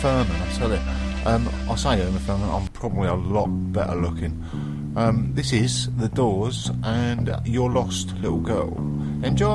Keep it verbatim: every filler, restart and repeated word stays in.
Thurman, I tell you. Um, I say Uma Thurman, I'm probably a lot better looking. Um, this is The Doors and Your Lost Little Girl. Enjoy.